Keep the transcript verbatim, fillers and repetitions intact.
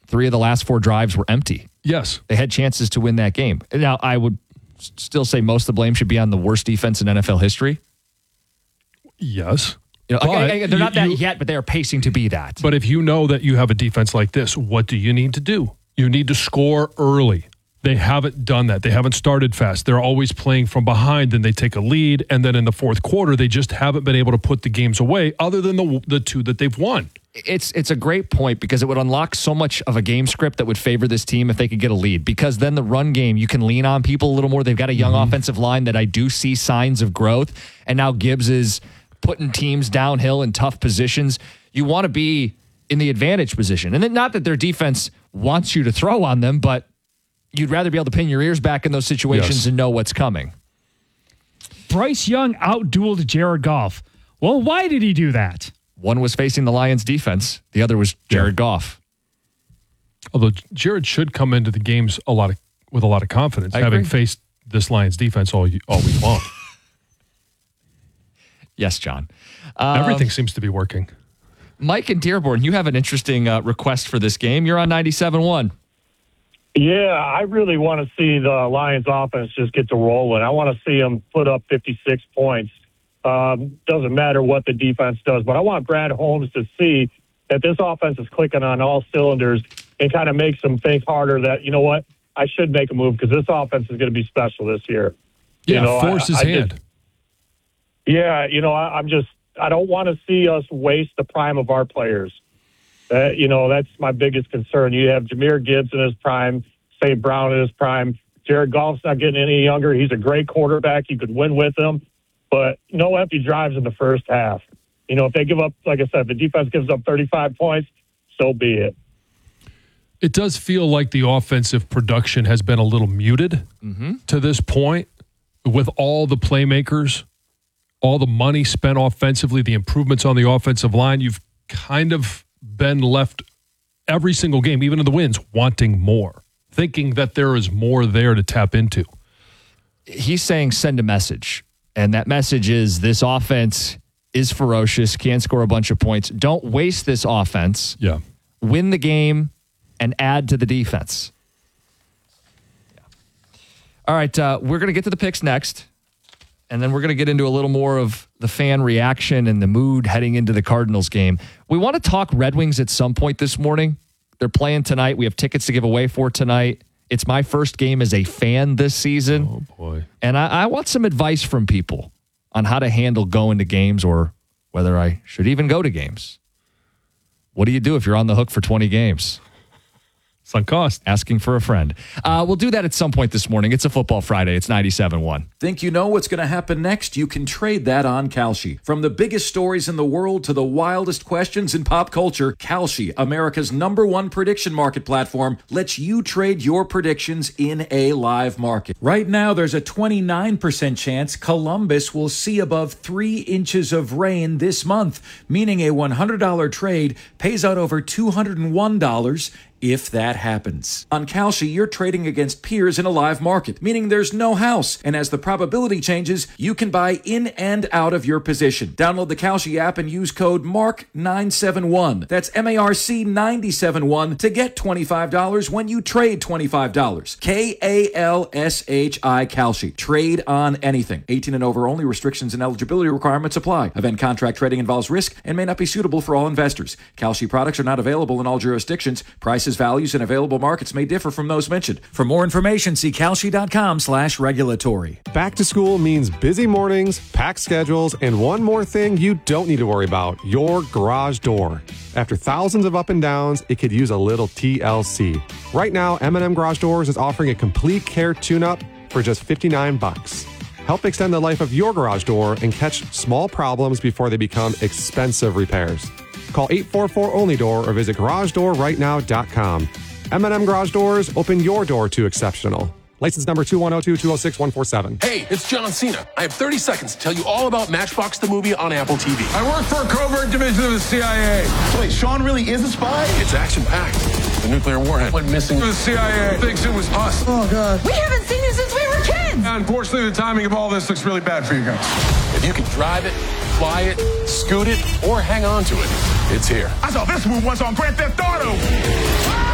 three of the last four drives were empty. Yes. They had chances to win that game. Now, I would s- still say most of the blame should be on the worst defense in N F L history. Yes. You know, But okay, they're you- not that you- yet, but they are pacing to be that. But if you know that you have a defense like this, what do you need to do? You need to score early. They haven't done that. They haven't started fast. They're always playing from behind, and they take a lead, and then in the fourth quarter, they just haven't been able to put the games away other than the the two that they've won. It's it's a great point because it would unlock so much of a game script that would favor this team if they could get a lead. Because then the run game, you can lean on people a little more. They've got a young Mm-hmm. offensive line that I do see signs of growth. And now Gibbs is putting teams downhill in tough positions. You want to be in the advantage position. And then not that their defense wants you to throw on them, but you'd rather be able to pin your ears back in those situations Yes. and know what's coming. Bryce Young outdueled Jared Goff. Well, why did he do that? One was facing the Lions defense. The other was Jared Goff. Although Jared should come into the games a lot of, with a lot of confidence, I having agree. faced this Lions defense all all week long. Yes, John. Um, Everything seems to be working. Mike in Dearborn, you have an interesting uh, request for this game. You're on ninety-seven one. Yeah, I really want to see the Lions offense just get to rolling. I want to see them put up fifty-six points. Um, doesn't matter what the defense does, but I want Brad Holmes to see that this offense is clicking on all cylinders and kind of makes them think harder that, you know what, I should make a move because this offense is going to be special this year. Yeah, you know, force I, his I hand. Just, yeah, you know, I, I'm just, I don't want to see us waste the prime of our players. Uh, you know, that's my biggest concern. You have Jahmyr Gibbs in his prime, Saint Brown in his prime. Jared Goff's not getting any younger. He's a great quarterback. You could win with him, but no empty drives in the first half. You know, if they give up, like I said, if the defense gives up thirty-five points, so be it. It does feel like the offensive production has been a little muted Mm-hmm. to this point with all the playmakers, all the money spent offensively, the improvements on the offensive line. You've kind of been left every single game, even in the wins, wanting more, thinking that there is more there to tap into. He's saying send a message, and that message is this offense is ferocious, can score a bunch of points. Don't waste this offense. Yeah. Win the game and add to the defense. Yeah. All right, uh, we're going to get to the picks next, and then we're going to get into a little more of the fan reaction and the mood heading into the Cardinals game. We want to talk Red Wings at some point this morning. They're playing tonight. We have tickets to give away for tonight. It's my first game as a fan this season. Oh, boy. And I, I want some advice from people on how to handle going to games or whether I should even go to games. What do you do if you're on the hook for twenty games? Sunk cost. Asking for a friend. Uh, we'll do that at some point this morning. It's a Football Friday. It's ninety-seven one. Think you know what's going to happen next? You can trade that on Kalshi. From the biggest stories in the world to the wildest questions in pop culture, Kalshi, America's number one prediction market platform, lets you trade your predictions in a live market. Right now, there's a twenty-nine percent chance Columbus will see above three inches of rain this month, meaning a one hundred dollars trade pays out over two hundred one dollars if that happens. On Kalshi, you're trading against peers in a live market, meaning there's no house. And as the probability changes, you can buy in and out of your position. Download the Kalshi app and use code M A R C nine seven one. That's M A R C nine seven one to get twenty-five dollars when you trade twenty-five dollars. K A L S H I Kalshi. Trade on anything. eighteen and over only. Restrictions and eligibility requirements apply. Event contract trading involves risk and may not be suitable for all investors. Kalshi products are not available in all jurisdictions. Prices, values, and available markets may differ from those mentioned. For more information, see Kalshi.com slash regulatory. Back to school means busy mornings, packed schedules, and one more thing you don't need to worry about, your garage door. After thousands of up and downs, it could use a little T L C. Right now, M and M Garage Doors is offering a complete care tune-up for just fifty-nine bucks. Help extend the life of your garage door and catch small problems before they become expensive repairs. Call eight four four only door or visit garage door right now dot com. M and M Garage Doors, open your door to exceptional. License number two one zero two two zero six one four seven. Hey, it's John Cena. I have thirty seconds to tell you all about Matchbox the movie on Apple T V. I work for a covert division of the C I A. Wait, Sean really is a spy? It's action-packed. The nuclear warhead went missing. The C I A thinks it was us. Oh, God. We haven't seen you since we were kids. Unfortunately, the timing of all this looks really bad for you guys. If you can drive it, fly it, scoot it, or hang on to it, it's here. I saw this move once on Grand Theft Auto.